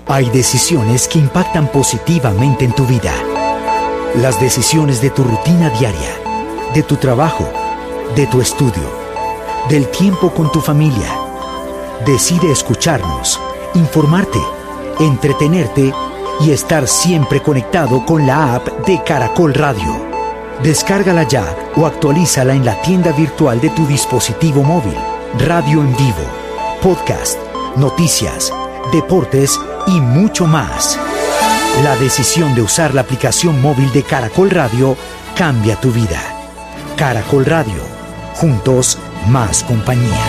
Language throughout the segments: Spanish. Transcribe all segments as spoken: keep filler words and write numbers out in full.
Hay decisiones que impactan positivamente en tu vida. Las decisiones de tu rutina diaria, de tu trabajo, de tu estudio, del tiempo con tu familia. Decide escucharnos, informarte, entretenerte y estar siempre conectado con la app de Caracol Radio. Descárgala ya o actualízala en la tienda virtual de tu dispositivo móvil. Radio en vivo, podcast, noticias, deportes y mucho más. La decisión de usar la aplicación móvil de Caracol Radio cambia tu vida. Caracol Radio. Juntos, más compañía.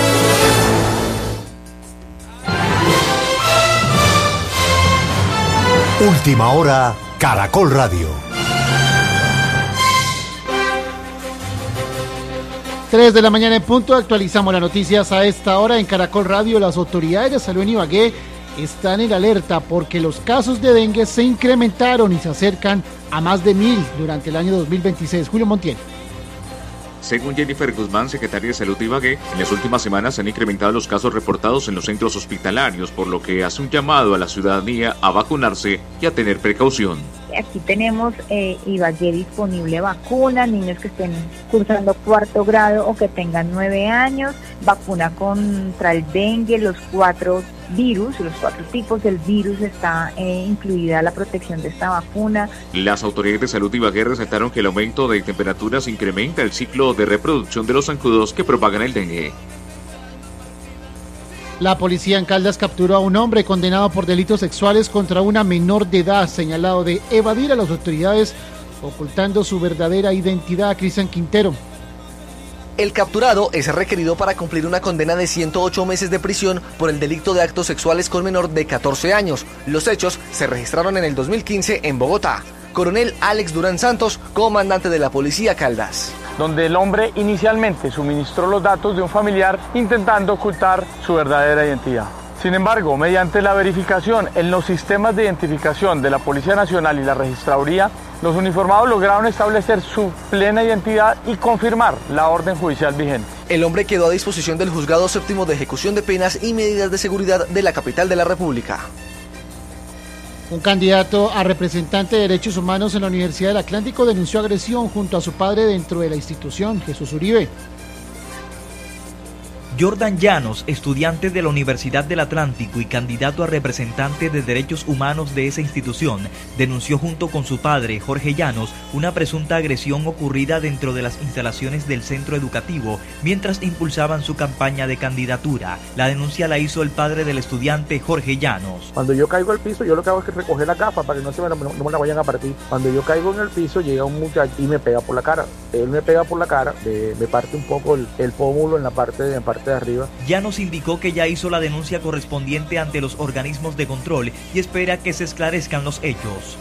Última hora, Caracol Radio. tres de la mañana en punto, actualizamos las noticias a esta hora en Caracol Radio. Las autoridades de salud en Ibagué están en alerta porque los casos de dengue se incrementaron y se acercan a más de mil durante el año dos mil veintiséis. Julio Montiel. Según Jennifer Guzmán, secretaria de Salud de Ibagué, en las últimas semanas se han incrementado los casos reportados en los centros hospitalarios, por lo que hace un llamado a la ciudadanía a vacunarse y a tener precaución. Aquí tenemos eh, Ibagué disponible vacuna, niños que estén cursando cuarto grado o que tengan nueve años, vacuna contra el dengue, los cuatro virus, los cuatro tipos del virus, está eh, incluida la protección de esta vacuna. Las autoridades de salud de Ibagué resaltaron que el aumento de temperaturas incrementa el ciclo de reproducción de los zancudos que propagan el dengue. La policía en Caldas capturó a un hombre condenado por delitos sexuales contra una menor de edad, señalado de evadir a las autoridades ocultando su verdadera identidad. Cristian Quintero. El capturado es requerido para cumplir una condena de ciento ocho meses de prisión por el delito de actos sexuales con menor de catorce años. Los hechos se registraron en el dos mil quince en Bogotá. Coronel Alex Durán Santos, comandante de la Policía Caldas. Donde el hombre inicialmente suministró los datos de un familiar intentando ocultar su verdadera identidad. Sin embargo, mediante la verificación en los sistemas de identificación de la Policía Nacional y la Registraduría, los uniformados lograron establecer su plena identidad y confirmar la orden judicial vigente. El hombre quedó a disposición del Juzgado Séptimo de Ejecución de Penas y Medidas de Seguridad de la capital de la República. Un candidato a representante de derechos humanos en la Universidad del Atlántico denunció agresión junto a su padre dentro de la institución, Jesús Uribe. Jordan Llanos, estudiante de la Universidad del Atlántico y candidato a representante de derechos humanos de esa institución, denunció junto con su padre, Jorge Llanos, una presunta agresión ocurrida dentro de las instalaciones del centro educativo mientras impulsaban su campaña de candidatura. La denuncia la hizo el padre del estudiante, Jorge Llanos. Cuando yo caigo al piso, yo lo que hago es que recoger la capa para que no, se me la, no, no me la vayan a partir. Cuando yo caigo en el piso, llega un muchacho y me pega por la cara. Él me pega por la cara, me, me parte un poco el, el pómulo en la parte de, en parte de arriba. Llanos indicó que ya hizo la denuncia correspondiente ante los organismos de control y espera que se esclarezcan los hechos.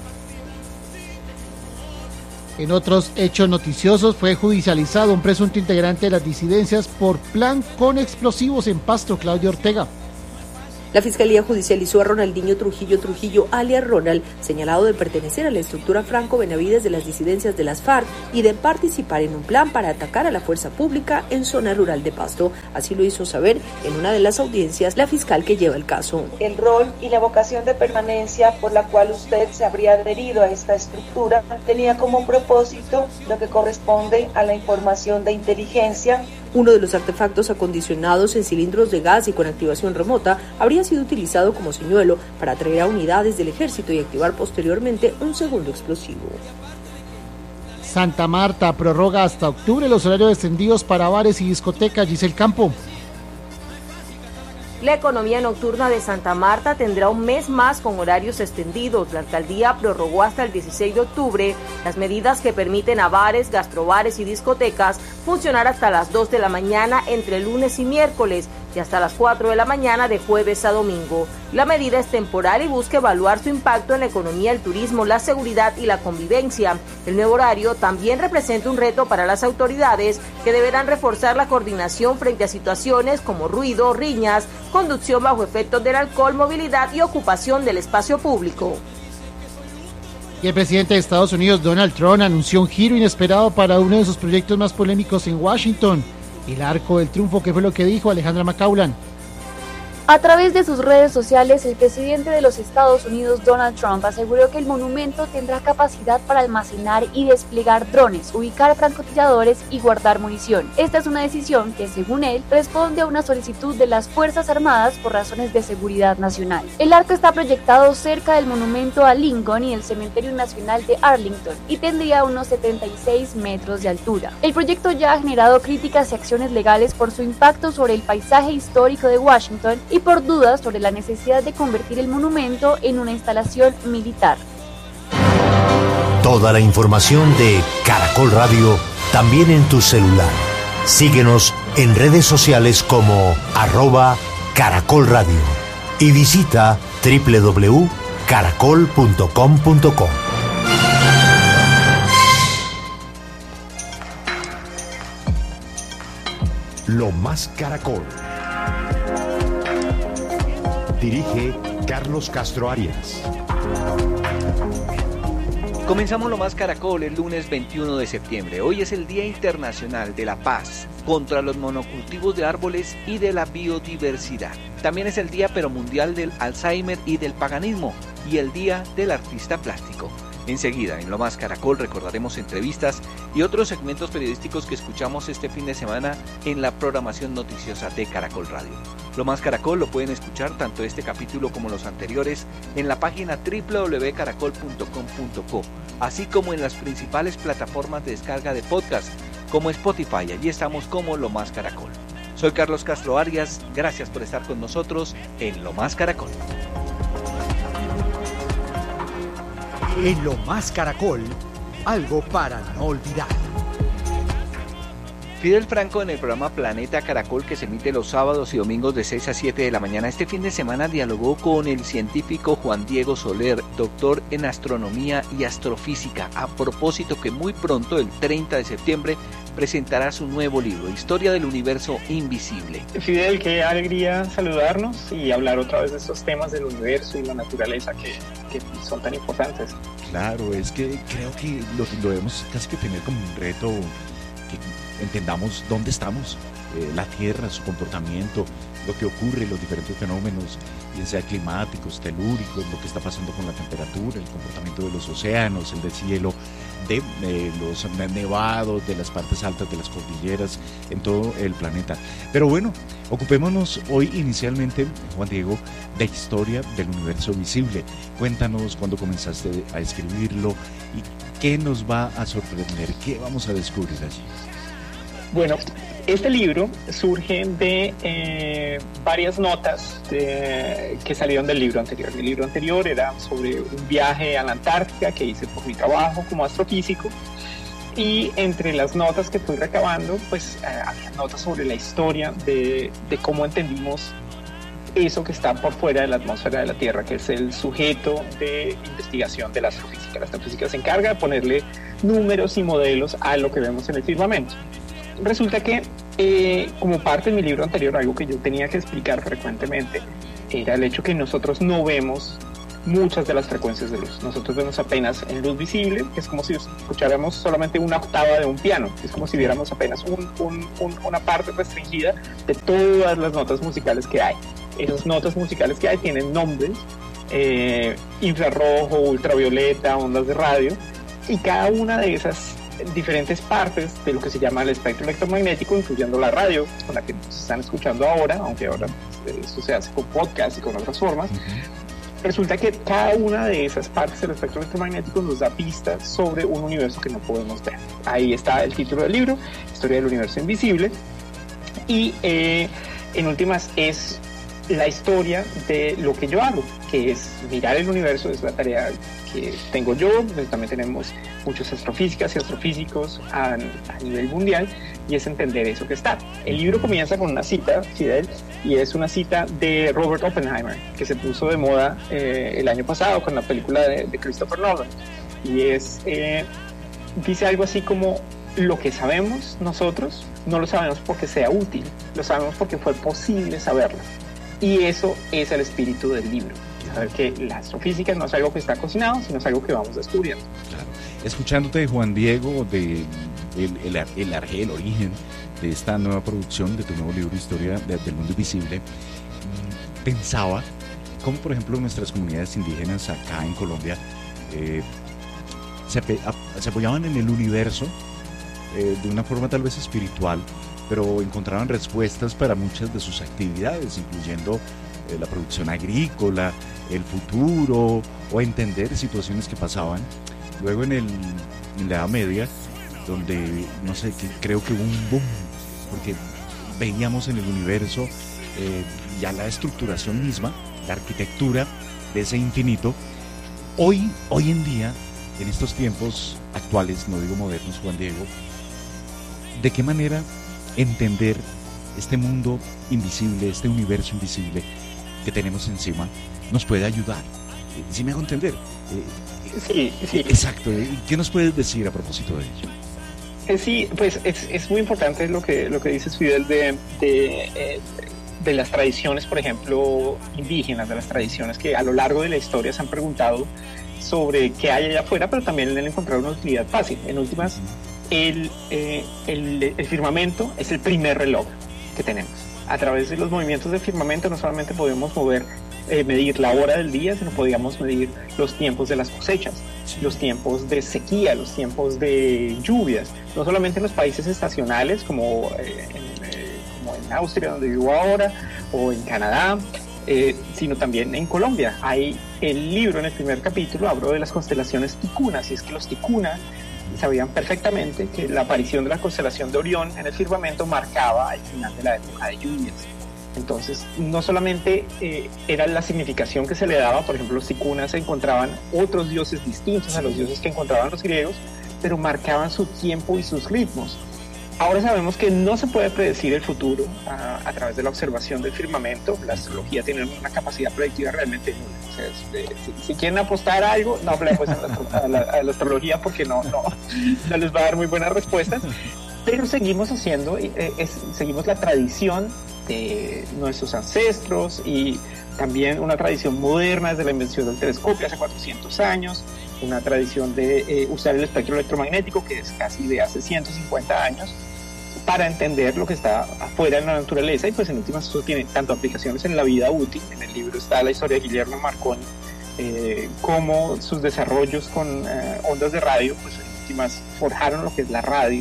En otros hechos noticiosos fue judicializado un presunto integrante de las disidencias por plan con explosivos en Pasto, Claudio Ortega. La Fiscalía judicializó a Ronaldinho Trujillo Trujillo, alias Ronald, señalado de pertenecer a la estructura Franco Benavides de las disidencias de las FARC y de participar en un plan para atacar a la fuerza pública en zona rural de Pasto. Así lo hizo saber en una de las audiencias la fiscal que lleva el caso. El rol y la vocación de permanencia por la cual usted se habría adherido a esta estructura tenía como propósito lo que corresponde a la información de inteligencia. Uno de los artefactos acondicionados en cilindros de gas y con activación remota habría sido utilizado como señuelo para atraer a unidades del ejército y activar posteriormente un segundo explosivo. Santa Marta prorroga hasta octubre los horarios extendidos para bares y discotecas. Giselle Campo. La economía nocturna de Santa Marta tendrá un mes más con horarios extendidos. La alcaldía prorrogó hasta el dieciséis de octubre las medidas que permiten a bares, gastrobares y discotecas funcionar hasta las dos de la mañana entre lunes y miércoles y hasta las cuatro de la mañana de jueves a domingo. La medida es temporal y busca evaluar su impacto en la economía, el turismo, la seguridad y la convivencia. El nuevo horario también representa un reto para las autoridades que deberán reforzar la coordinación frente a situaciones como ruido, riñas, conducción bajo efectos del alcohol, movilidad y ocupación del espacio público. Y el presidente de Estados Unidos, Donald Trump, anunció un giro inesperado para uno de sus proyectos más polémicos en Washington, el Arco del Triunfo. ¿Qué fue lo que dijo Alejandra Macaulan? A través de sus redes sociales, el presidente de los Estados Unidos, Donald Trump, aseguró que el monumento tendrá capacidad para almacenar y desplegar drones, ubicar francotiradores y guardar munición. Esta es una decisión que, según él, responde a una solicitud de las Fuerzas Armadas por razones de seguridad nacional. El arco está proyectado cerca del monumento a Lincoln y el Cementerio Nacional de Arlington y tendría unos setenta y seis metros de altura. El proyecto ya ha generado críticas y acciones legales por su impacto sobre el paisaje histórico de Washington y por dudas sobre la necesidad de convertir el monumento en una instalación militar. Toda la información de Caracol Radio también en tu celular. Síguenos en redes sociales como arroba Caracol Radio y visita doble u doble u doble u punto caracol punto com punto co. Lo más Caracol. Dirige Carlos Castro Arias. Comenzamos Lo Más Caracol el lunes veintiuno de septiembre. Hoy es el Día Internacional de la Paz, contra los monocultivos de árboles y de la biodiversidad. También es el Día pero Mundial del Alzheimer y del Paganismo y el Día del Artista Plástico. Enseguida, en Lo Más Caracol, recordaremos entrevistas y otros segmentos periodísticos que escuchamos este fin de semana en la programación noticiosa de Caracol Radio. Lo Más Caracol lo pueden escuchar tanto este capítulo como los anteriores en la página doble u doble u doble u punto caracol punto com punto co, así como en las principales plataformas de descarga de podcast como Spotify. Allí estamos como Lo Más Caracol. Soy Carlos Castro Arias, gracias por estar con nosotros en Lo Más Caracol. En Lo Más Caracol, algo para no olvidar. Fidel Franco en el programa Planeta Caracol, que se emite los sábados y domingos de seis a siete de la mañana. Este fin de semana dialogó con el científico Juan Diego Soler, doctor en astronomía y astrofísica, a propósito que muy pronto, el treinta de septiembre, presentará su nuevo libro, Historia del Universo Invisible. Fidel, qué alegría saludarnos y hablar otra vez de estos temas del universo y la naturaleza que, que son tan importantes. Claro, es que creo que lo, lo debemos casi que tener como un reto, que entendamos dónde estamos, eh, la Tierra, su comportamiento, lo que ocurre, los diferentes fenómenos, bien sea climáticos, telúricos, lo que está pasando con la temperatura, el comportamiento de los océanos, el deshielo de eh, los nevados, de las partes altas de las cordilleras, en todo el planeta. Pero bueno, ocupémonos hoy inicialmente, Juan Diego, de historia del universo visible. Cuéntanos cuándo comenzaste a escribirlo y qué nos va a sorprender, qué vamos a descubrir allí. Bueno, este libro surge de eh, varias notas de, que salieron del libro anterior. El libro anterior era sobre un viaje a la Antártica que hice por mi trabajo como astrofísico, y entre las notas que fui recabando, pues eh, había notas sobre la historia de, de cómo entendimos eso que está por fuera de la atmósfera de la Tierra, que es el sujeto de investigación de la astrofísica. La astrofísica se encarga de ponerle números y modelos a lo que vemos en el firmamento. Resulta que, eh, como parte de mi libro anterior, algo que yo tenía que explicar frecuentemente era el hecho que nosotros no vemos muchas de las frecuencias de luz. Nosotros vemos apenas en luz visible, que es como si escucháramos solamente una octava de un piano. Es como si viéramos apenas un, un, un, una parte restringida de todas las notas musicales que hay. Esas notas musicales que hay tienen nombres, eh, infrarrojo, ultravioleta, ondas de radio, y cada una de esas diferentes partes de lo que se llama el espectro electromagnético, incluyendo la radio con la que nos están escuchando ahora, aunque ahora eso se hace con podcast y con otras formas. Uh-huh. Resulta que cada una de esas partes del espectro electromagnético nos da pistas sobre un universo que no podemos ver. Ahí está el título del libro, Historia del Universo Invisible, y eh, en últimas es la historia de lo que yo hago, que es mirar el universo. Es la tarea que tengo yo, pero también tenemos muchos astrofísicas y astrofísicos a, a nivel mundial, y es entender eso que está. El libro comienza con una cita, Fidel, y es una cita de Robert Oppenheimer, que se puso de moda eh, el año pasado con la película de, de Christopher Nolan, y es, eh, dice algo así como: lo que sabemos nosotros no lo sabemos porque sea útil, lo sabemos porque fue posible saberlo. Y eso es el espíritu del libro. Saber que la astrofísica no es algo que está cocinado, sino es algo que vamos descubriendo. Claro. Escuchándote, Juan Diego, de el, el, el arjé, el origen de esta nueva producción de tu nuevo libro, Historia de, del Mundo Invisible, pensaba cómo, por ejemplo, nuestras comunidades indígenas acá en Colombia eh, se, a, se apoyaban en el universo eh, de una forma tal vez espiritual, pero encontraban respuestas para muchas de sus actividades, incluyendo eh, la producción agrícola, el futuro, o entender situaciones que pasaban. Luego en, el, en la Edad Media, donde, no sé, que creo que hubo un boom, porque veíamos en el universo eh, ya la estructuración misma, la arquitectura de ese infinito. Hoy, hoy en día, en estos tiempos actuales, no digo modernos, Juan Diego, ¿de qué manera entender este mundo invisible, este universo invisible que tenemos encima, nos puede ayudar? ¿Sí me hago entender? Sí, sí. Exacto. ¿Qué nos puedes decir a propósito de ello? Eh, sí, pues es, es muy importante lo que, lo que dices, Fidel, de, de, eh, de las tradiciones, por ejemplo, indígenas, de las tradiciones que a lo largo de la historia se han preguntado sobre qué hay allá afuera, pero también en encontrar una utilidad fácil. En últimas, el, eh, el, el firmamento es el primer reloj que tenemos. A través de los movimientos del firmamento no solamente podemos mover, eh, medir la hora del día, sino podíamos medir los tiempos de las cosechas, los tiempos de sequía, los tiempos de lluvias, no solamente en los países estacionales como, eh, en, eh, como en Austria, donde vivo ahora, o en Canadá, eh, sino también en Colombia. Hay el libro, en el primer capítulo, hablo de las constelaciones ticunas, y es que los ticunas sabían perfectamente que la aparición de la constelación de Orión en el firmamento marcaba el final de la época de lluvias. Entonces, no solamente eh, era la significación que se le daba, por ejemplo, los ticunas encontraban otros dioses distintos a los dioses que encontraban los griegos, pero marcaban su tiempo y sus ritmos. Ahora sabemos que no se puede predecir el futuro a, a través de la observación del firmamento. La astrología tiene una capacidad predictiva realmente nula. O sea, es, eh, si, si quieren apostar a algo, no apuesten a, a, la, a la astrología porque no, no, no les va a dar muy buenas respuestas. Pero seguimos haciendo, eh, es, seguimos la tradición de nuestros ancestros y también una tradición moderna desde la invención del telescopio hace cuatrocientos años, una tradición de eh, usar el espectro electromagnético que es casi de hace ciento cincuenta años para entender lo que está afuera en la naturaleza, y pues en últimas eso tiene tanto aplicaciones en la vida útil. En el libro está la historia de Guillermo Marconi, eh, cómo sus desarrollos con eh, ondas de radio pues en últimas forjaron lo que es la radio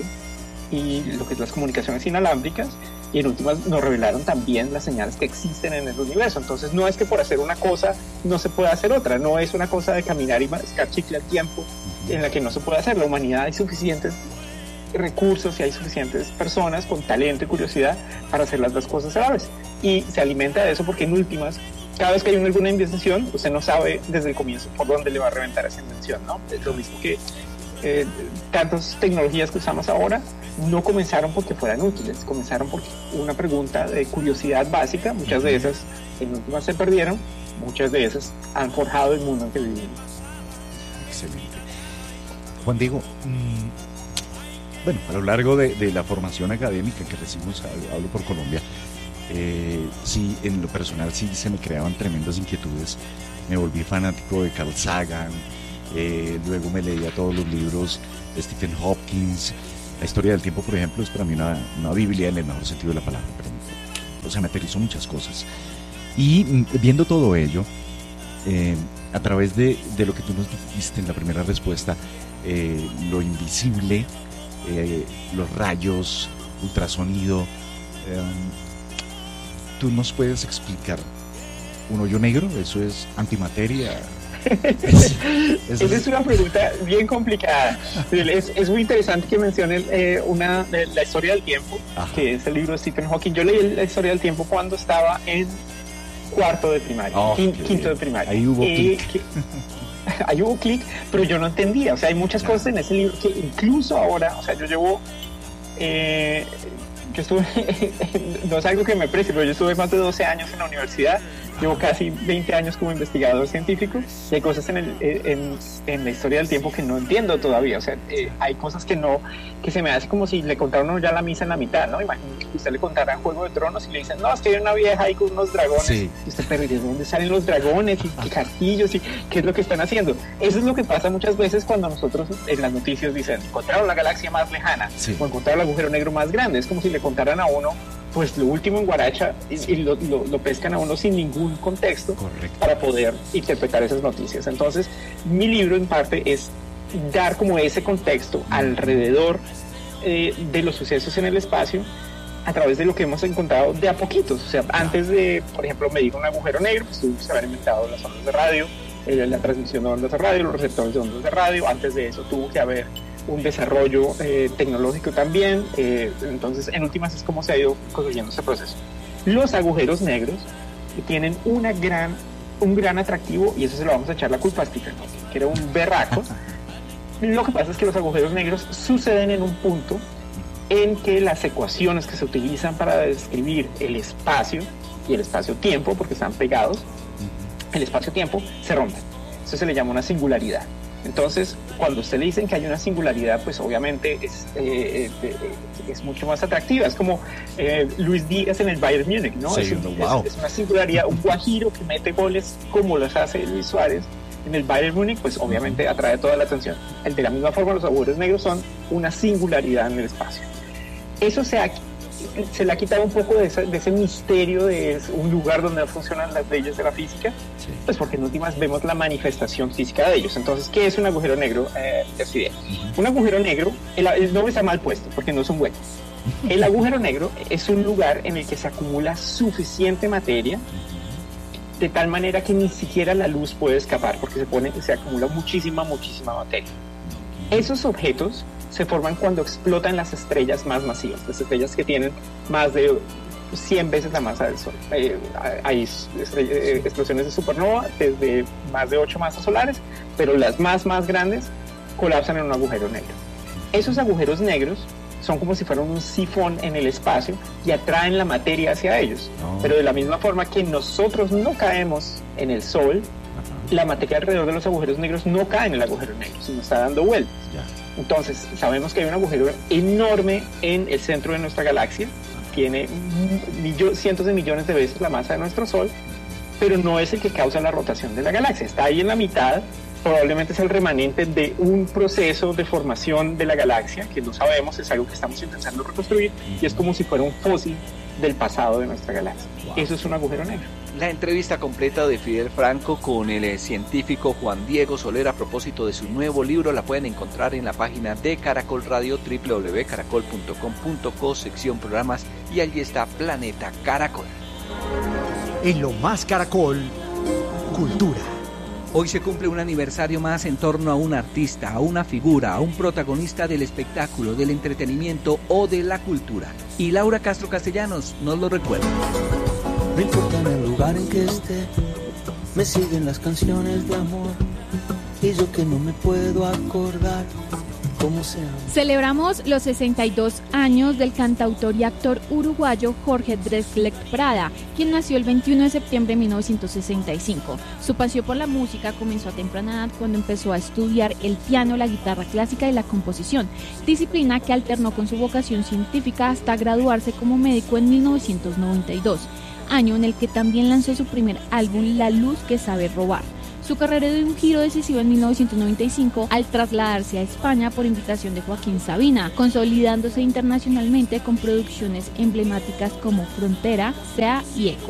y lo que es las comunicaciones inalámbricas, y en últimas nos revelaron también las señales que existen en el universo. Entonces no es que por hacer una cosa no se pueda hacer otra, no es una cosa de caminar y mascar chicle al tiempo en la que no se puede hacer. La humanidad hay suficientes recursos y hay suficientes personas con talento y curiosidad para hacer las dos cosas a la vez, y se alimenta de eso porque en últimas cada vez que hay una, alguna invención usted no sabe desde el comienzo por dónde le va a reventar esa invención, ¿no? Es lo mismo que eh, tantas tecnologías que usamos ahora no comenzaron porque fueran útiles, comenzaron porque una pregunta de curiosidad básica. Muchas de esas en últimas se perdieron, muchas de esas han forjado el mundo en que vivimos. Excelente. Juan Diego, mmm, bueno, a lo largo de, de la formación académica que recibimos, hablo por Colombia, eh, sí, en lo personal sí se me creaban tremendas inquietudes. Me volví fanático de Carl Sagan, eh, luego me leía todos los libros de Stephen Hopkins. La historia del tiempo, por ejemplo, es para mí una, una biblia en el mejor sentido de la palabra, pero o sea, me aterrizó muchas cosas. Y viendo todo ello, eh, a través de, de lo que tú nos dijiste en la primera respuesta, eh, lo invisible, eh, los rayos, ultrasonido, eh, ¿tú nos puedes explicar un hoyo negro? ¿Eso es antimateria? Es, es, Esa es una pregunta bien complicada. Es, es muy interesante que mencione eh, una, la historia del tiempo, Ajá. que es el libro de Stephen Hawking. Yo leí la historia del tiempo cuando estaba en cuarto de primaria, oh, quinto, quinto de primaria. Ahí hubo eh, clic. Ahí hubo clic, pero yo no entendía. O sea, hay muchas Ajá. cosas en ese libro que incluso ahora, o sea, yo llevo... Eh, yo estuve, no es algo que me precie, pero yo estuve más de doce años en la universidad, llevo casi veinte años como investigador científico, y hay cosas en, el, en, en la historia del tiempo que no entiendo todavía. O sea, eh, hay cosas que no, que se me hace como si le contaron ya la misa en la mitad, ¿no? Imagínate que usted le contara en Juego de Tronos y le dicen, no, es que hay una vieja ahí con unos dragones, sí. y usted, pero ¿de dónde salen los dragones y qué castillos y qué es lo que están haciendo? Eso es lo que pasa muchas veces cuando nosotros en las noticias dicen, encontraron la galaxia más lejana, sí. o encontraron el agujero negro más grande. Es como si le contaran a uno pues lo último en guaracha y, y lo, lo, lo pescan a uno sin ningún contexto. Correcto. Para poder interpretar esas noticias. Entonces, mi libro en parte es dar como ese contexto alrededor eh, de los sucesos en el espacio a través de lo que hemos encontrado de a poquitos. O sea, antes de, por ejemplo, medir un agujero negro, pues tuvimos que haber inventado las ondas de radio, eh, la transmisión de ondas de radio, los receptores de ondas de radio. Antes de eso tuvo que haber un desarrollo eh, tecnológico también. Eh, entonces, en últimas es como se ha ido construyendo ese proceso. Los agujeros negros tienen una gran, un gran atractivo, y eso se lo vamos a echar la culpa a Stephen Hawking, que era un berraco. Lo que pasa es que los agujeros negros suceden en un punto en que las ecuaciones que se utilizan para describir el espacio y el espacio-tiempo, porque están pegados, el espacio-tiempo se rompen. Eso se le llama una singularidad. Entonces, cuando usted le dicen que hay una singularidad, pues obviamente es, eh, eh, es mucho más atractiva. Es como eh, Luis Díaz en el Bayern Múnich, ¿no? Sí, es, un, wow. es, es una singularidad, un guajiro que mete goles como los hace Luis Suárez en el Bayern Múnich, pues obviamente atrae toda la atención. El de la misma forma, los agujeros negros son una singularidad en el espacio. Eso se, ha, se le ha quitado un poco de ese, de ese misterio de un lugar donde no funcionan las leyes de la física, sí. Pues porque en últimas vemos la manifestación física de ellos. Entonces, ¿qué es un agujero negro? Eh, es idea. Uh-huh. Un agujero negro, el, el nombre está mal puesto porque no son huecos. El agujero negro es un lugar en el que se acumula suficiente materia de tal manera que ni siquiera la luz puede escapar porque se pone, se acumula muchísima, muchísima materia. Esos objetos se forman cuando explotan las estrellas más masivas, las estrellas que tienen más de cien veces la masa del Sol. Eh, hay estrell- eh, explosiones de supernova desde más de ocho masas solares, pero las más, más grandes colapsan en un agujero negro. Esos agujeros negros son como si fueran un sifón en el espacio y atraen la materia hacia ellos. No. Pero de la misma forma que nosotros no caemos en el Sol, ajá, la materia alrededor de los agujeros negros no cae en el agujero negro, sino está dando vueltas. Ya. Entonces, sabemos que hay un agujero enorme en el centro de nuestra galaxia, tiene millo- cientos de millones de veces la masa de nuestro Sol, pero no es el que causa la rotación de la galaxia. Está ahí en la mitad, probablemente es el remanente de un proceso de formación de la galaxia, que no sabemos, es algo que estamos intentando reconstruir, y es como si fuera un fósil del pasado de nuestra galaxia. Wow. Eso es un agujero negro. La entrevista completa de Fidel Franco con el científico Juan Diego Soler a propósito de su nuevo libro la pueden encontrar en la página de Caracol Radio, doble u doble u doble u punto caracol punto com punto co, sección programas, y allí está Planeta Caracol. En lo más Caracol, cultura. Hoy se cumple un aniversario más en torno a un artista, a una figura, a un protagonista del espectáculo, del entretenimiento o de la cultura. Y Laura Castro Castellanos nos lo recuerda. No importa en el lugar en que esté, me siguen las canciones de amor, y yo que no me puedo acordar cómo se llama. Celebramos los sesenta y dos años del cantautor y actor uruguayo Jorge Drexler Prada, quien nació el veintiuno de septiembre de mil novecientos sesenta y cinco. Su pasión por la música comenzó a temprana edad cuando empezó a estudiar el piano, la guitarra clásica y la composición, disciplina que alternó con su vocación científica hasta graduarse como médico en mil novecientos noventa y dos. Año en el que también lanzó su primer álbum La Luz que Sabe Robar. Su carrera dio un giro decisivo en mil novecientos noventa y cinco al trasladarse a España por invitación de Joaquín Sabina, consolidándose internacionalmente con producciones emblemáticas como Frontera, Sea y Eco.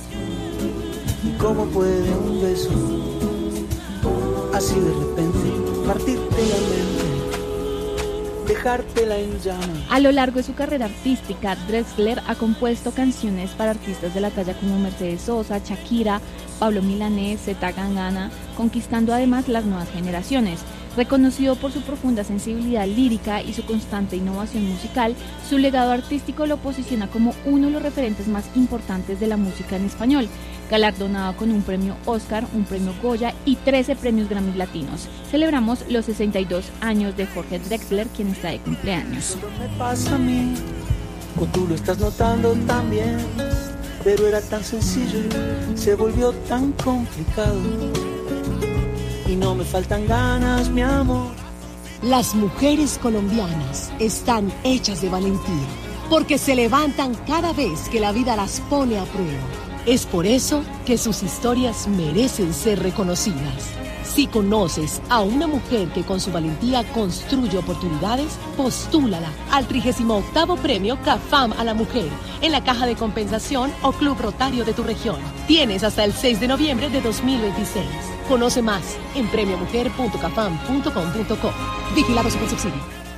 ¿Cómo puede un beso así de repente partirte la mente? Dejártela en llamas. A lo largo de su carrera artística, Drexler ha compuesto canciones para artistas de la talla como Mercedes Sosa, Shakira, Pablo Milanés, Zeta Gangana, conquistando además las nuevas generaciones. Reconocido por su profunda sensibilidad lírica y su constante innovación musical, su legado artístico lo posiciona como uno de los referentes más importantes de la música en español, galardonado con un premio Oscar, un premio Goya y trece premios Grammy Latinos. Celebramos los sesenta y dos años de Jorge Drexler, quien está de cumpleaños. Eso me pasa a mí, o tú lo estás notando también, pero era tan sencillo, se volvió tan complicado. Y no me faltan ganas, mi amor. Las mujeres colombianas están hechas de valentía, porque se levantan cada vez que la vida las pone a prueba. Es por eso que sus historias merecen ser reconocidas. Si conoces a una mujer que con su valentía construye oportunidades, postúlala al trigésimo octavo Premio CAFAM a la Mujer en la Caja de Compensación o Club Rotario de tu región. Tienes hasta el seis de noviembre de dos mil veintiséis. Conoce más en premio mujer punto cafam punto com punto co. Vigilado Supersubsidio.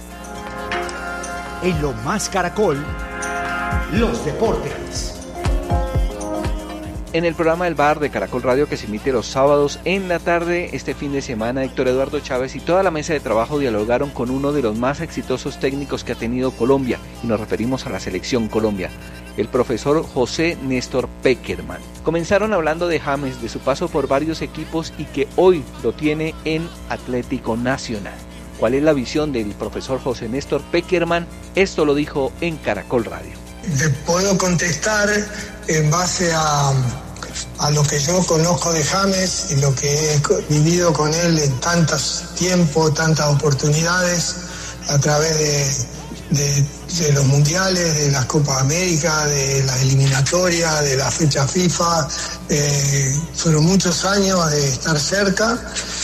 En Lo Más Caracol, los deportes. En el programa del Bar de Caracol Radio, que se emite los sábados en la tarde, este fin de semana, Héctor Eduardo Chávez y toda la mesa de trabajo dialogaron con uno de los más exitosos técnicos que ha tenido Colombia, y nos referimos a la Selección Colombia, el profesor José Néstor Pekerman. Comenzaron hablando de James, de su paso por varios equipos y que hoy lo tiene en Atlético Nacional. ¿Cuál es la visión del profesor José Néstor Pekerman? Esto lo dijo en Caracol Radio. Le puedo contestar en base a, a lo que yo conozco de James y lo que he vivido con él en tantos tiempos, tantas oportunidades, a través de, de, de los mundiales, de las Copas América, de las eliminatorias, de la fecha FIFA. Eh, fueron muchos años de estar cerca.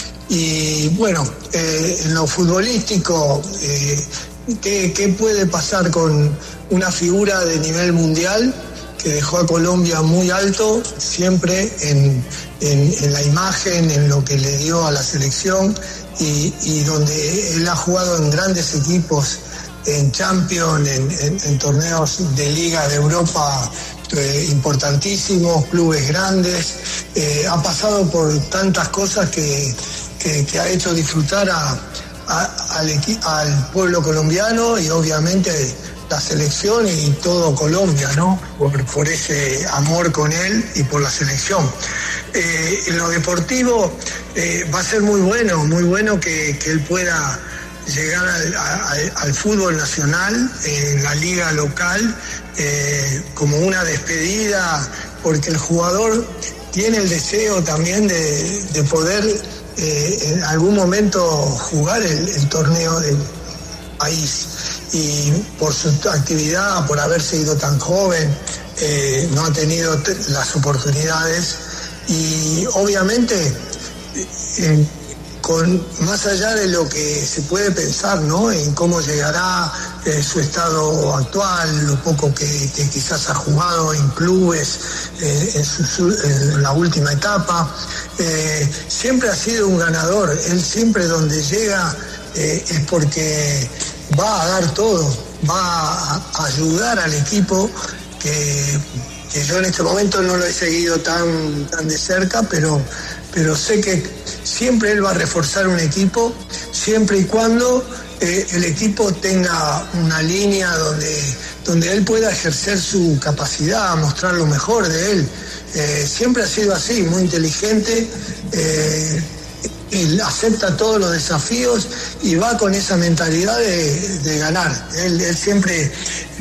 Y bueno, eh, en lo futbolístico, eh, ¿qué, ¿qué puede pasar con una figura de nivel mundial que dejó a Colombia muy alto, siempre en, en, en la imagen, en lo que le dio a la selección, y, y donde él ha jugado en grandes equipos, en Champions, en, en, en torneos de Liga de Europa eh, importantísimos, clubes grandes, eh, ha pasado por tantas cosas que, que, que ha hecho disfrutar a, a, al, al pueblo colombiano y obviamente la selección y todo Colombia, ¿no? Por, por ese amor con él y por la selección. Eh, en lo deportivo eh, va a ser muy bueno, muy bueno que, que él pueda llegar al, al, al fútbol nacional, en la liga local, eh, como una despedida, porque el jugador tiene el deseo también de, de poder eh, en algún momento jugar el, el torneo del país. Y por su actividad, por haberse ido tan joven, eh, no ha tenido t- las oportunidades y obviamente eh, con más allá de lo que se puede pensar, ¿no?, en cómo llegará eh, su estado actual, lo poco que, que quizás ha jugado en clubes eh, en, su, en la última etapa, eh, siempre ha sido un ganador. Él siempre donde llega eh, es porque va a dar todo, va a ayudar al equipo, que, que yo en este momento no lo he seguido tan, tan de cerca, pero, pero sé que siempre él va a reforzar un equipo, siempre y cuando eh, el equipo tenga una línea donde, donde él pueda ejercer su capacidad, mostrar lo mejor de él. Eh, siempre ha sido así, muy inteligente, eh, él acepta todos los desafíos y va con esa mentalidad de, de ganar. Él, él siempre,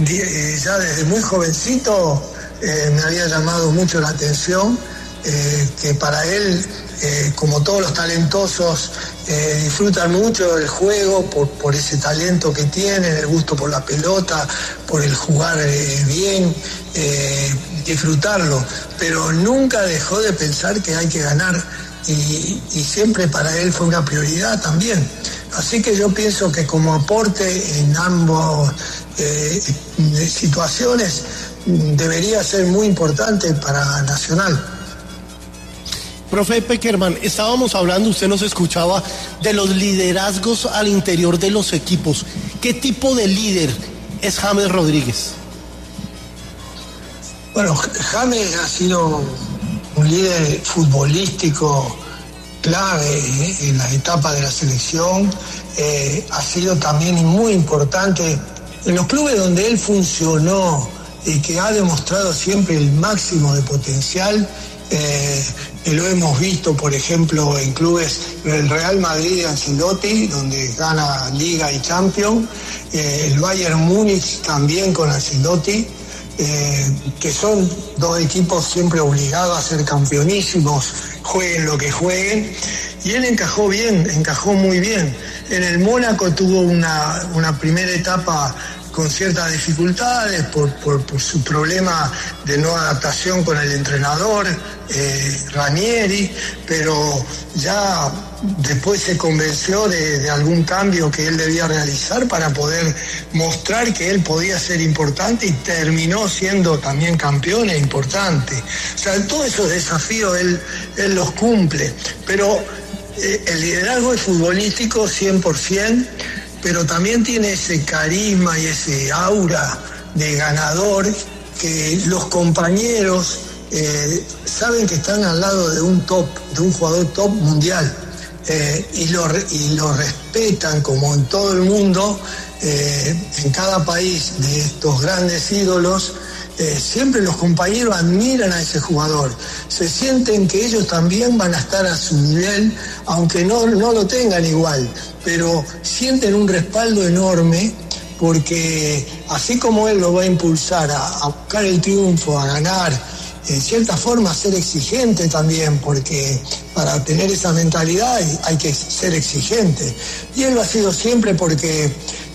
ya desde muy jovencito, eh, me había llamado mucho la atención, eh, que para él, eh, como todos los talentosos, eh, disfrutan mucho del juego por, por ese talento que tienen, el gusto por la pelota, por el jugar eh, bien, eh, disfrutarlo, pero nunca dejó de pensar que hay que ganar. Y, y siempre para él fue una prioridad también. Así que yo pienso que como aporte en ambas eh, situaciones debería ser muy importante para Nacional. Profe Pekerman, estábamos hablando, usted nos escuchaba, de los liderazgos al interior de los equipos. ¿Qué tipo de líder es James Rodríguez? Bueno, James ha sido un líder futbolístico clave en las etapas de la selección, eh, ha sido también muy importante en los clubes donde él funcionó y que ha demostrado siempre el máximo de potencial. Eh, lo hemos visto, por ejemplo, en clubes del Real Madrid, Ancelotti, donde gana Liga y Champions, eh, el Bayern Múnich también con Ancelotti, Eh, que son dos equipos siempre obligados a ser campeonísimos, jueguen lo que jueguen, y él encajó bien, encajó muy bien. En el Mónaco tuvo una, una primera etapa con ciertas dificultades por, por, por su problema de no adaptación con el entrenador eh, Ranieri, pero ya después se convenció de, de algún cambio que él debía realizar para poder mostrar que él podía ser importante y terminó siendo también campeón e importante. O sea, todos esos desafíos él, él los cumple, pero eh, el liderazgo es futbolístico cien por ciento, pero también tiene ese carisma y ese aura de ganador que los compañeros eh, saben que están al lado de un top, de un jugador top mundial. Eh, y, lo, y lo respetan como en todo el mundo, eh, en cada país de estos grandes ídolos, eh, siempre los compañeros admiran a ese jugador, se sienten que ellos también van a estar a su nivel, aunque no, no lo tengan igual, pero sienten un respaldo enorme porque así como él lo va a impulsar a, a buscar el triunfo, a ganar, en cierta forma ser exigente también, porque para tener esa mentalidad hay, hay que ser exigente. Y él lo ha sido siempre porque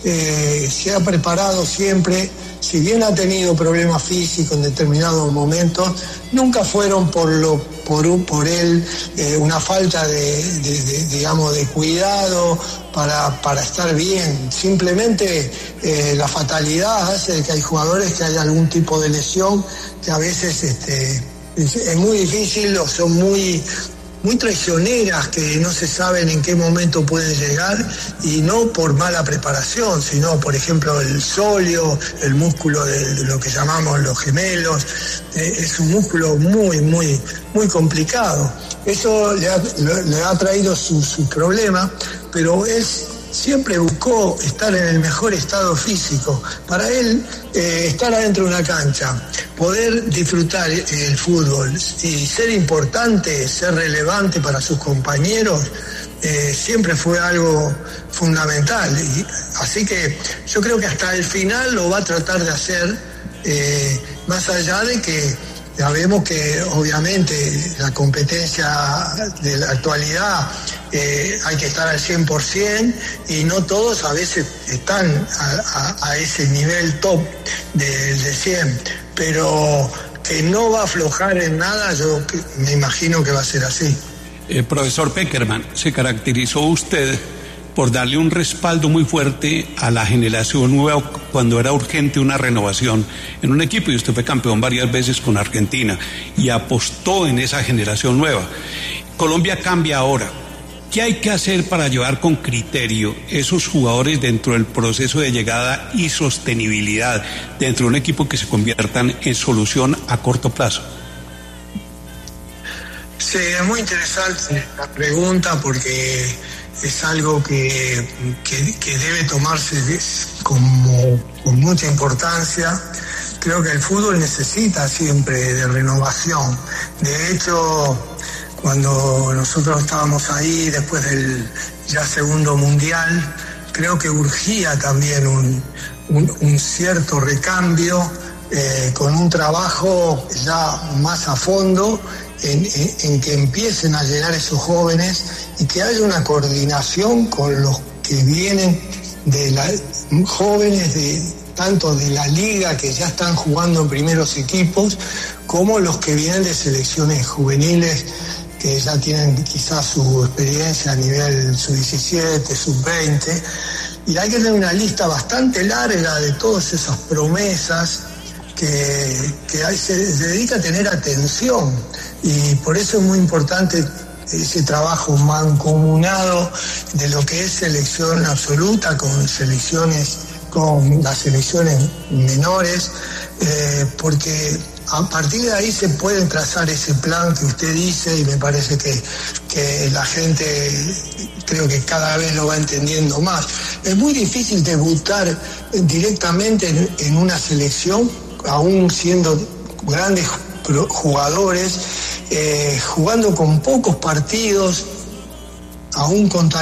eh, se ha preparado siempre, si bien ha tenido problemas físicos en determinados momentos, nunca fueron por lo por, un, por él eh, una falta de, de, de, digamos, de cuidado para, para estar bien. Simplemente eh, la fatalidad hace que hay jugadores que hay algún tipo de lesión que a veces este, es, es muy difícil o son muy, muy traicioneras, que no se saben en qué momento pueden llegar, y no por mala preparación, sino por ejemplo el sóleo, el músculo de, de lo que llamamos los gemelos, eh, es un músculo muy, muy, muy complicado. Eso le ha, le ha traído sus su problemas, pero es siempre buscó estar en el mejor estado físico. Para él, eh, estar adentro de una cancha, poder disfrutar el fútbol y ser importante, ser relevante para sus compañeros, eh, siempre fue algo fundamental. Y, así que yo creo que hasta el final lo va a tratar de hacer, eh, más allá de que sabemos que obviamente la competencia de la actualidad eh, hay que estar al cien por ciento y no todos a veces están a, a, a ese nivel top del de cien, pero que no va a aflojar en nada, yo me imagino que va a ser así. Eh, profesor Pekerman, se caracterizó usted por darle un respaldo muy fuerte a la generación nueva cuando era urgente una renovación en un equipo, y usted fue campeón varias veces con Argentina y apostó en esa generación nueva. Colombia cambia ahora. ¿Qué hay que hacer para llevar con criterio esos jugadores dentro del proceso de llegada y sostenibilidad dentro de un equipo que se conviertan en solución a corto plazo? Sí, es muy interesante la pregunta porque es algo que, que, que debe tomarse como, con mucha importancia. Creo que el fútbol necesita siempre de renovación. De hecho, cuando nosotros estábamos ahí después del ya segundo mundial, creo que urgía también un, un, un cierto recambio eh, con un trabajo ya más a fondo en, en, en que empiecen a llegar esos jóvenes y que haya una coordinación con los que vienen de la, jóvenes de tanto de la liga que ya están jugando en primeros equipos, como los que vienen de selecciones juveniles que ya tienen quizás su experiencia a nivel sub diecisiete, sub veinte, y hay que tener una lista bastante larga de todas esas promesas que, que hay, se, se dedica a tener atención, y por eso es muy importante ese trabajo mancomunado de lo que es selección absoluta con selecciones, con las selecciones menores, eh, porque a partir de ahí se puede trazar ese plan que usted dice, y me parece que, que la gente creo que cada vez lo va entendiendo más. Es muy difícil debutar directamente en, en una selección, aún siendo grandes jugadores, eh, jugando con pocos partidos, aún con